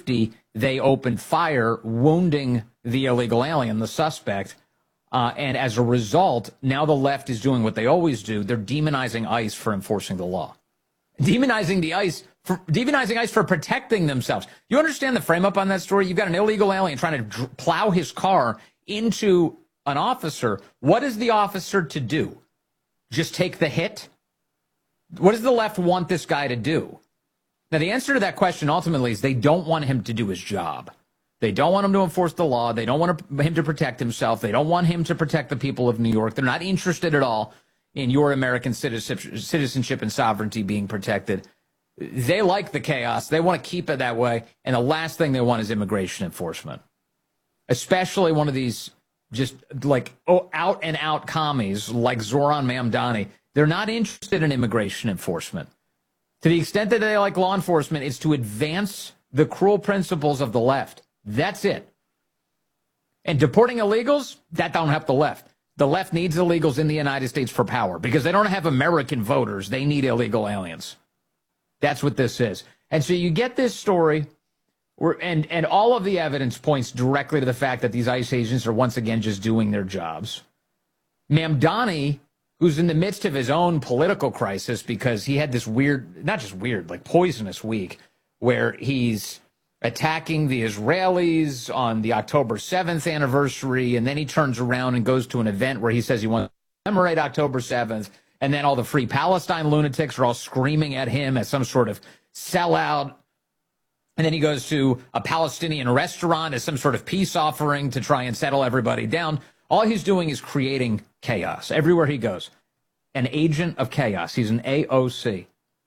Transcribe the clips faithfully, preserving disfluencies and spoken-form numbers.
safety, they opened fire, wounding the illegal alien, the suspect. Uh, and as a result, now the left is doing what they always do. They're demonizing ICE for enforcing the law. Demonizing the ICE for demonizing ICE for protecting themselves. You understand the frame up on that story? You've got an illegal alien trying to dr- plow his car into an officer. What is the officer to do? Just take the hit? What does the left want this guy to do? Now, the answer to that question ultimately is they don't want him to do his job. They don't want him to enforce the law. They don't want him to protect himself. They don't want him to protect the people of New York. They're not interested at all in your American citizenship and sovereignty being protected. They like the chaos. They want to keep it that way. And the last thing they want is immigration enforcement, especially one of these just like oh, out and out commies like Zoran Mamdani. They're not interested in immigration enforcement. To the extent that they like law enforcement, it's to advance the cruel principles of the left. That's it. And deporting illegals, that don't help the left. The left needs illegals in the United States for power because they don't have American voters. They need illegal aliens. That's what this is. And so you get this story, where, and, and all of the evidence points directly to the fact that these ICE agents are once again just doing their jobs. Mamdani, who's in the midst of his own political crisis because he had this weird, not just weird, like poisonous week where he's attacking the Israelis on the October seventh anniversary, and then he turns around and goes to an event where he says he wants to commemorate October seventh, and then all the Free Palestine lunatics are all screaming at him as some sort of sellout. And then he goes to a Palestinian restaurant as some sort of peace offering to try and settle everybody down. All he's doing is creating chaos everywhere he goes. An agent of chaos. He's an A O C.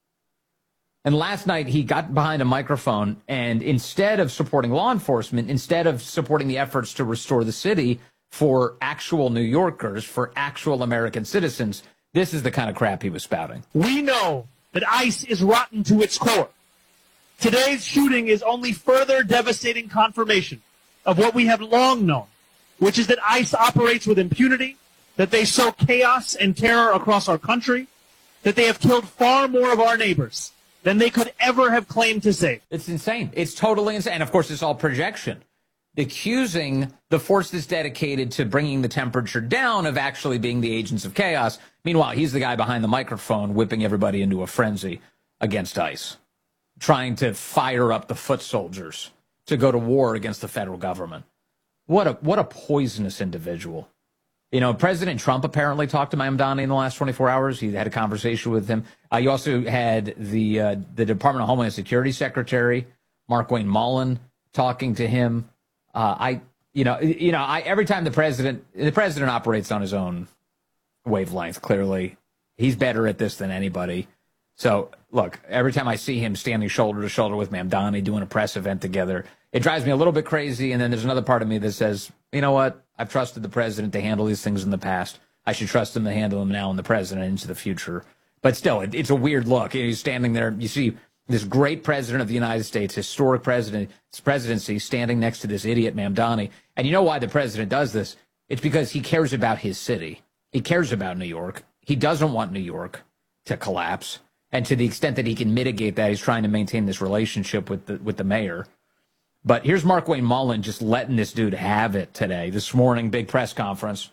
And last night he got behind a microphone and instead of supporting law enforcement, instead of supporting the efforts to restore the city for actual New Yorkers, for actual American citizens, this is the kind of crap he was spouting. We know that ICE is rotten to its core. Today's shooting is only further devastating confirmation of what we have long known, which is that ICE operates with impunity, that they sow chaos and terror across our country, that they have killed far more of our neighbors than they could ever have claimed to save. It's insane. It's totally insane. And, of course, it's all projection. Accusing the force that's dedicated to bringing the temperature down of actually being the agents of chaos. Meanwhile, he's the guy behind the microphone whipping everybody into a frenzy against ICE, trying to fire up the foot soldiers to go to war against the federal government. What a what a poisonous individual. You know, President Trump apparently talked to Mamdani in the last twenty-four hours. He had a conversation with him. Uh, you also had the uh, the Department of Homeland Security Secretary, Markwayne Mullin, talking to him. Uh, I, you know, you know, I every time the president the president operates on his own wavelength. Clearly, he's better at this than anybody. So, look, every time I see him standing shoulder to shoulder with Mamdani doing a press event together, it drives me a little bit crazy. And then there's another part of me that says, you know what? I've trusted the president to handle these things in the past. I should trust him to handle them now in the president into the future. But still, it, it's a weird look. He's standing there. You see this great president of the United States, historic president, presidency, standing next to this idiot Mamdani. And you know why the president does this? It's because he cares about his city. He cares about New York. He doesn't want New York to collapse. And to the extent that he can mitigate that, he's trying to maintain this relationship with the with the mayor. But here's Markwayne Mullin just letting this dude have it today, this morning, big press conference.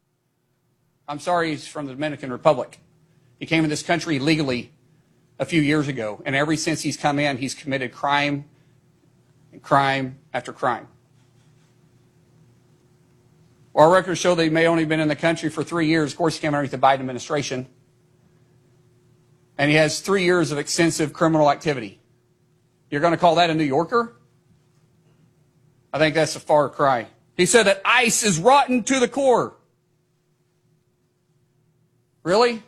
I'm sorry he's from the Dominican Republic. He came to this country illegally a few years ago, and ever since he's come in, he's committed crime and crime after crime. Our records show that he may only have been in the country for three years. Of course, he came underneath the Biden administration. And he has three years of extensive criminal activity. You're going to call that a New Yorker? I think that's a far cry. He said that ICE is rotten to the core. Really?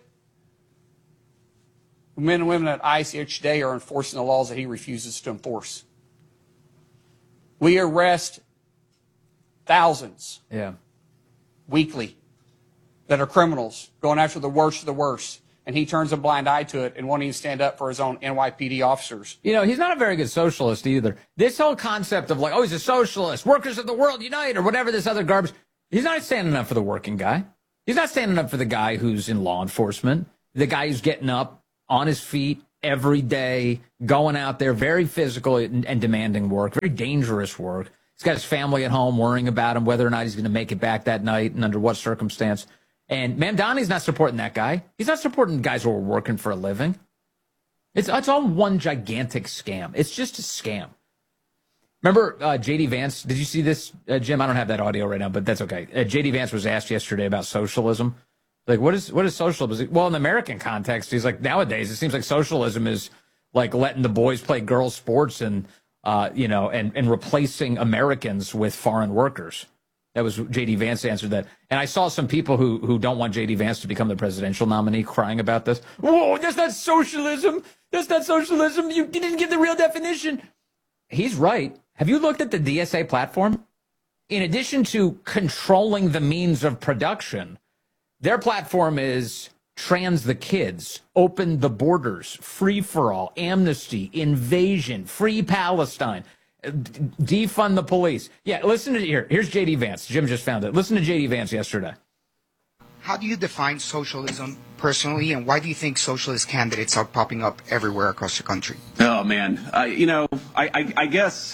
The men and women at ICE each day are enforcing the laws that he refuses to enforce. We arrest thousands yeah. weekly that are criminals, going after the worst of the worst. And he turns a blind eye to it and won't even stand up for his own N Y P D officers. You know, he's not a very good socialist either. This whole concept of like, oh, he's a socialist, workers of the world unite, or whatever this other garbage. He's not standing up for the working guy. He's not standing up for the guy who's in law enforcement, the guy who's getting up on his feet every day, going out there, very physical and, and demanding work, very dangerous work. He's got his family at home worrying about him, whether or not he's going to make it back that night and under what circumstance. And Mamdani's not supporting that guy. He's not supporting guys who are working for a living. It's, it's all one gigantic scam. It's just a scam. Remember uh, J D. Vance? Did you see this, uh, Jim? I don't have that audio right now, but that's okay. Uh, J D. Vance was asked yesterday about socialism. Like, what is what is socialism? Well, in the American context, he's like, nowadays, it seems like socialism is like letting the boys play girls' sports and, uh, you know, and, and replacing Americans with foreign workers. That was J D. Vance answered that. And I saw some people who, who don't want J D. Vance to become the presidential nominee crying about this. Whoa, that's not socialism. That's not socialism. You didn't give the real definition. He's right. Have you looked at the D S A platform? In addition to controlling the means of production, their platform is trans the kids, open the borders, free for all, amnesty, invasion, free Palestine, defund the police. Yeah, listen to here. Here's J D. Vance. Jim just found it. Listen to J D. Vance yesterday. How do you define socialism personally, and why do you think socialist candidates are popping up everywhere across the country? Oh, man. Uh, you know, I, I, I guess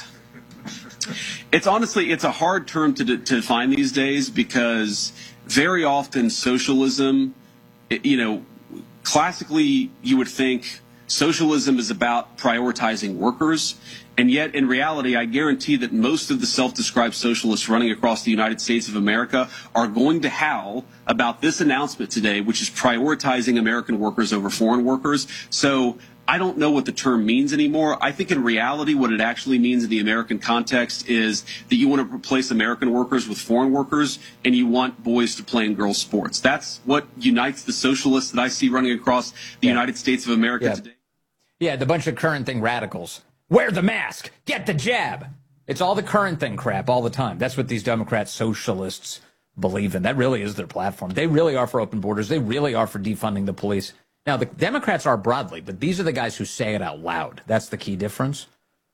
it's honestly, it's a hard term to, to define these days because very often socialism, you know, classically you would think socialism is about prioritizing workers. And yet, in reality, I guarantee that most of the self-described socialists running across the United States of America are going to howl about this announcement today, which is prioritizing American workers over foreign workers. So I don't know what the term means anymore. I think in reality, what it actually means in the American context is that you want to replace American workers with foreign workers, and you want boys to play in girls' sports. That's what unites the socialists that I see running across the yeah. United States of America yeah. today. Yeah, the bunch of current thing radicals. Wear the mask. Get the jab. It's all the current thing crap all the time. That's what these Democrat socialists believe in. That really is their platform. They really are for open borders. They really are for defunding the police. Now, the Democrats are broadly, but these are the guys who say it out loud. That's the key difference.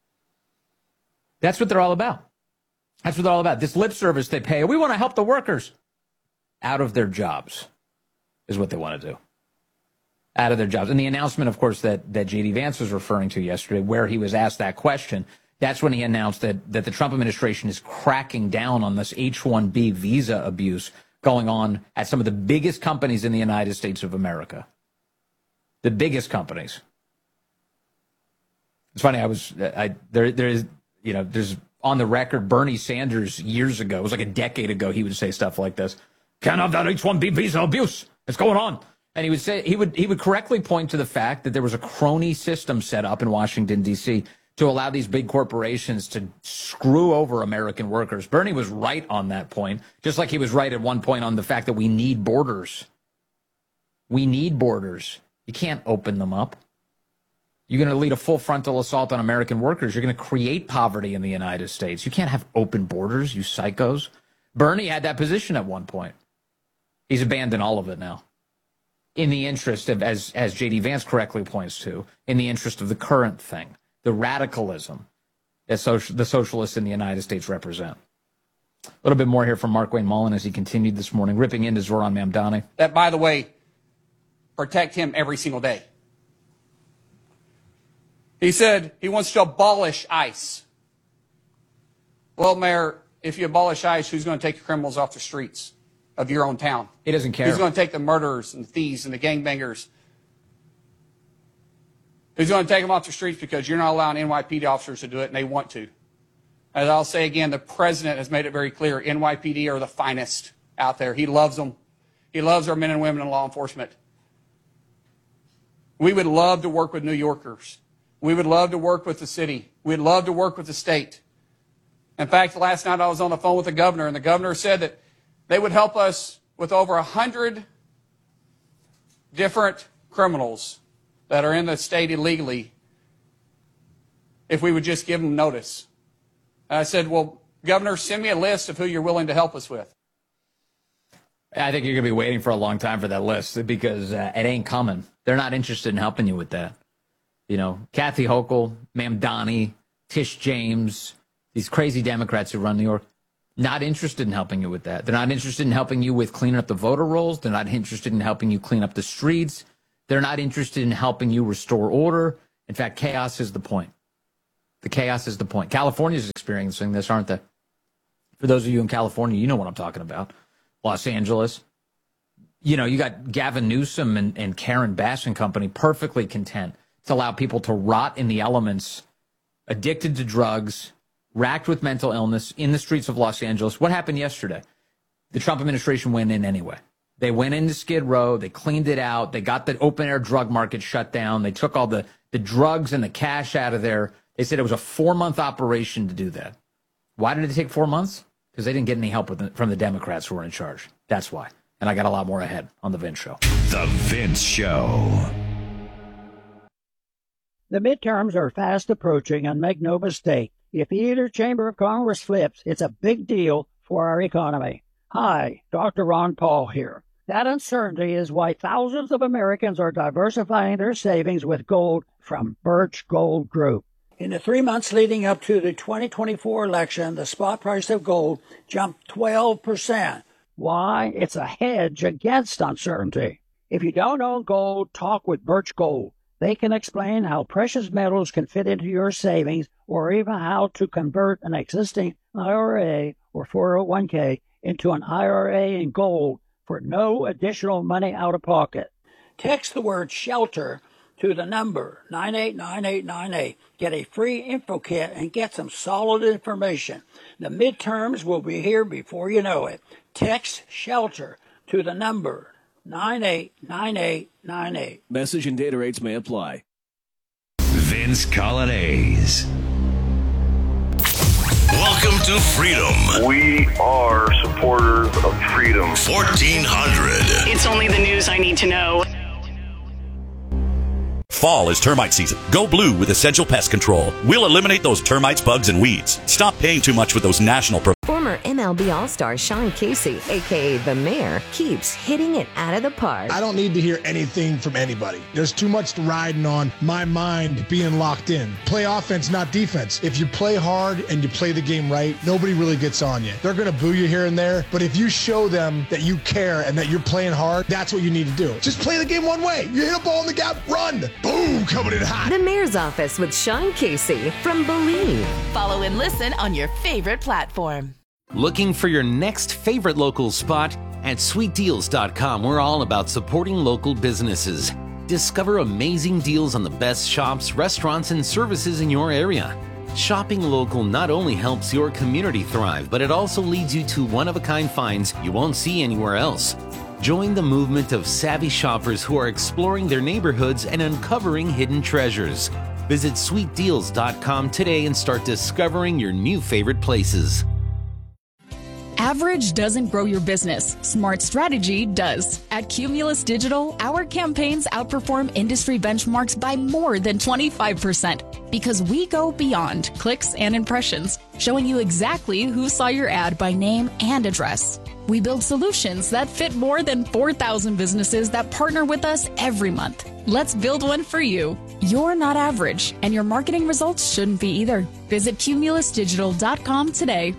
That's what they're all about. That's what they're all about. This lip service they pay. We want to help the workers out of their jobs is what they want to do. Out of their jobs. And the announcement, of course, that, that J D. Vance was referring to yesterday, where he was asked that question, that's when he announced that, that the Trump administration is cracking down on this H one B visa abuse going on at some of the biggest companies in the United States of America. The biggest companies. It's funny, I was, I, there, there is, you know, there's on the record, Bernie Sanders years ago, it was like a decade ago, he would say stuff like this. Can't have that H one B visa abuse. It's going on. And he would say he would he would correctly point to the fact that there was a crony system set up in Washington, D C to allow these big corporations to screw over American workers. Bernie was right on that point, just like he was right at one point on the fact that we need borders. We need borders. You can't open them up. You're going to lead a full frontal assault on American workers. You're going to create poverty in the United States. You can't have open borders, you psychos. Bernie had that position at one point. He's abandoned all of it now. In the interest of, as as J D. Vance correctly points to, in the interest of the current thing, the radicalism that social, the socialists in the United States represent. A little bit more here from Markwayne Mullin as he continued this morning, ripping into Zoran Mamdani. That, by the way, protect him every single day. He said he wants to abolish ICE. Well, Mayor, if you abolish ICE, who's going to take the criminals off the streets of your own town? He doesn't care. Who's going to take the murderers and the thieves and the gangbangers? Who's going to take them off the streets because you're not allowing N Y P D officers to do it and they want to? As I'll say again, the president has made it very clear, N Y P D are the finest out there. He loves them. He loves our men and women in law enforcement. We would love to work with New Yorkers. We would love to work with the city. We'd love to work with the state. In fact, last night I was on the phone with the governor, and the governor said that they would help us with over a hundred different criminals that are in the state illegally if we would just give them notice. And I said, well, Governor, send me a list of who you're willing to help us with. I think you're going to be waiting for a long time for that list because uh, it ain't coming. They're not interested in helping you with that. You know, Kathy Hochul, Mamdani, Tish James, these crazy Democrats who run New York, not interested in helping you with that. They're not interested in helping you with cleaning up the voter rolls. They're not interested in helping you clean up the streets. They're not interested in helping you restore order. In fact, chaos is the point. The chaos is the point. California's experiencing this, aren't they? For those of you in California, you know what I'm talking about. Los Angeles. You know, you got Gavin Newsom and, and Karen Bass and company perfectly content to allow people to rot in the elements, addicted to drugs, racked with mental illness in the streets of Los Angeles. What happened yesterday? The Trump administration went in anyway. They went into Skid Row. They cleaned it out. They got the open-air drug market shut down. They took all the, the drugs and the cash out of there. They said it was a four-month operation to do that. Why did it take four months? Because they didn't get any help with the, from the Democrats who were in charge. That's why. And I got a lot more ahead on The Vince Show. The Vince Show. The midterms are fast approaching, and make no mistake, if either chamber of Congress flips, it's a big deal for our economy. Hi, Doctor Ron Paul here. That uncertainty is why thousands of Americans are diversifying their savings with gold from Birch Gold Group. In the three months leading up to the twenty twenty-four election, the spot price of gold jumped twelve percent. Why? It's a hedge against uncertainty. If you don't own gold, talk with Birch Gold. They can explain how precious metals can fit into your savings, or even how to convert an existing I R A or four oh one k into an I R A in gold for no additional money out of pocket. Text the word SHELTER to the number nine eight nine eight nine eight. Get a free info kit and get some solid information. The midterms will be here before you know it. Text SHELTER to the number nine eight nine eight nine eight. Message and data rates may apply. Vince Coglianese. Welcome to freedom. We are supporters of freedom. fourteen hundred. It's only the news I need to know. Fall is termite season. Go blue with Essential Pest Control. We'll eliminate those termites, bugs, and weeds. Stop paying too much with those national pro- Former M L B All-Star Sean Casey, a k a. The Mayor, keeps hitting it out of the park. I don't need to hear anything from anybody. There's too much riding on my mind being locked in. Play offense, not defense. If you play hard and you play the game right, nobody really gets on you. They're going to boo you here and there, but if you show them that you care and that you're playing hard, that's what you need to do. Just play the game one way. You hit a ball in the gap, run. Boom, coming in hot. The Mayor's Office with Sean Casey from Believe. Follow and listen on your favorite platform. Looking for your next favorite local spot? At sweet deals dot com, we're all about supporting local businesses. Discover amazing deals on the best shops, restaurants, and services in your area. Shopping local not only helps your community thrive, but it also leads you to one-of-a-kind finds you won't see anywhere else. Join the movement of savvy shoppers who are exploring their neighborhoods and uncovering hidden treasures. Visit sweet deals dot com today and start discovering your new favorite places. Average doesn't grow your business. Smart strategy does. At Cumulus Digital, our campaigns outperform industry benchmarks by more than twenty-five percent because we go beyond clicks and impressions, showing you exactly who saw your ad by name and address. We build solutions that fit more than four thousand businesses that partner with us every month. Let's build one for you. You're not average, and your marketing results shouldn't be either. Visit cumulus digital dot com today.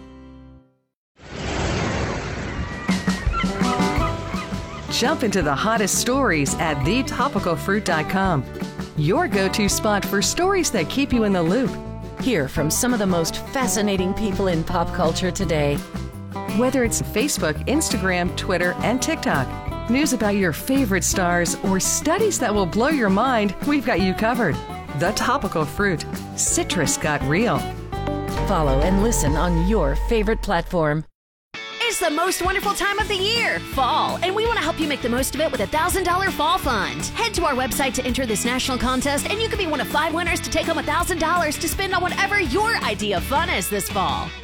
Jump into the hottest stories at the topical fruit dot com. Your go-to spot for stories that keep you in the loop. Hear from some of the most fascinating people in pop culture today. Whether it's Facebook, Instagram, Twitter, and TikTok, news about your favorite stars, or studies that will blow your mind, we've got you covered. The Topical Fruit. Citrus got real. Follow and listen on your favorite platform. It's the most wonderful time of the year, fall, and we want to help you make the most of it with a one thousand dollars fall fund. Head to our website to enter this national contest, and you could be one of five winners to take home one thousand dollars to spend on whatever your idea of fun is this fall.